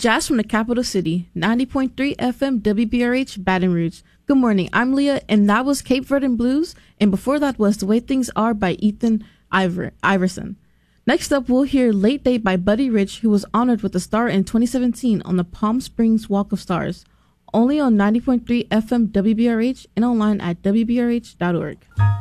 Jazz from the capital city, 90.3 FM WBRH Baton Rouge. Good morning, I'm Leah, and that was Cape Verdean Blues, and before that was The Way Things Are by Ethan Iverson. Next up, we'll hear Late Date by Buddy Rich, who was honored with a star in 2017 on the Palm Springs Walk of Stars, only on 90.3 FM WBRH and online at WBRH.org.